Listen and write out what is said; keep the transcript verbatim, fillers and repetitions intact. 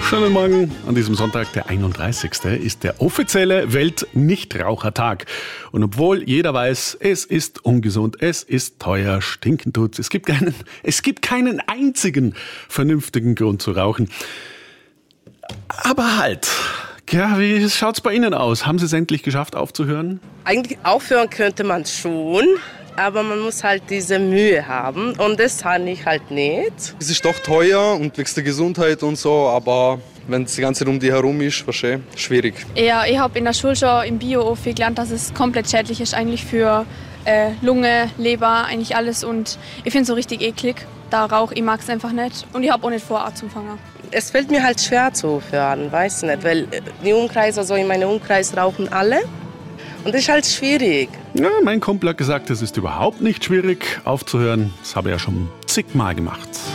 Schönen Morgen. An diesem Sonntag, der einunddreißigste ist der offizielle Welt-Nichtrauchertag. Und obwohl jeder weiß, es ist ungesund, es ist teuer, stinken tut's, es gibt keinen, es gibt keinen einzigen vernünftigen Grund zu rauchen. Aber halt, ja, wie schaut's bei Ihnen aus? Haben Sie es endlich geschafft, aufzuhören? Eigentlich aufhören könnte man schon, aber man muss halt diese Mühe haben und das habe ich halt nicht. Es ist doch teuer und wegen der Gesundheit und so, aber wenn es die ganze Zeit um die herum ist, verstehe, schwierig. Ja, ich habe in der Schule schon im Bio auch viel gelernt, dass es komplett schädlich ist eigentlich für äh, Lunge, Leber, eigentlich alles, und ich finde es so richtig eklig. Da Rauch, ich mag es einfach nicht und ich habe auch nicht vor, anzufangen. Es fällt mir halt schwer zu aufhören, weiß nicht, weil die Umkreis, also in meinem Umkreis rauchen alle. Und das ist halt schwierig. Ja, mein Kumpel hat gesagt, es ist überhaupt nicht schwierig aufzuhören. Das habe er ja schon zigmal gemacht.